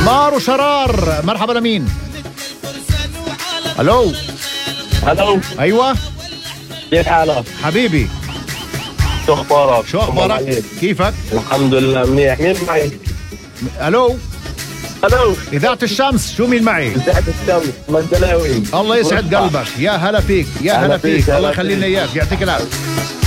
مار وشرار. مرحبا لمين؟ الو. الو. ايوه كيف حالك حبيبي. شو اخبارك شو اخبارك؟ كيفك؟ الحمد لله منيح. مين معي؟ الو. الو. اذاعة الشمس. شو مين معي؟ إذاعة الشمس مندلاوي. الله يسعد قلبك. يا هلا فيك. يا هلا فيك. الله هلا يخلينا فيك. اياك. يعطيك العافيه.